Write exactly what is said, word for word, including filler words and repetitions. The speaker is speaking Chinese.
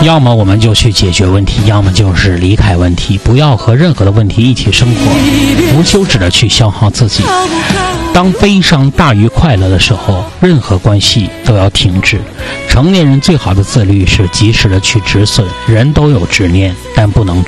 要么我们就去解决问题，要么就是离开问题，不要和任何的问题一起生活，无休止的去消耗自己。当悲伤大于快乐的时候，任何关系都要停止。成年人最好的自律是及时的去止损。人都有执念，但不能